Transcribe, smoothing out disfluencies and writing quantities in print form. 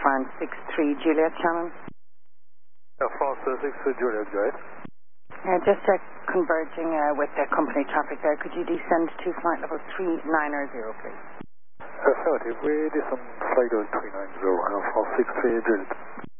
France 63 Juliet Shannon. France 63 Juliet, go ahead. Just converging with the company traffic there. Could you descend to flight level 390, please? Affirmative. We descend flight level 390, France 63 Juliet.